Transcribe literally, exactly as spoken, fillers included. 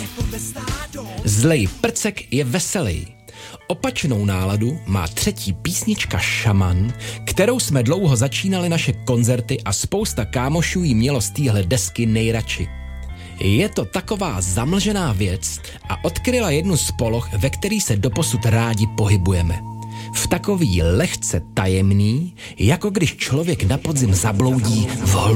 Zlej prcek je veselý. Opačnou náladu má třetí písnička Šaman, kterou jsme dlouho začínali naše koncerty a spousta kámošů jí mělo z téhle desky nejradši. Je to taková zamlžená věc a odkryla jednu z poloh, ve který se doposud rádi pohybujeme. V takový lehce tajemný, jako když člověk na podzim zabloudí v